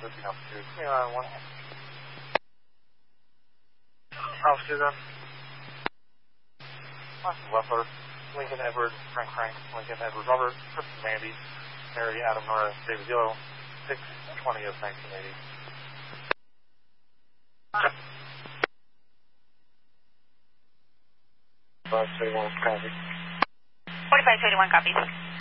lifting altitude. 1. Altitude then. Leffler, Lincoln Edward, Frank, Lincoln Edward Robert, Kristen Mandy, Mary Adam Nora, David Yellow, 6/20 of 1980. 4531 copy. 4531 copy.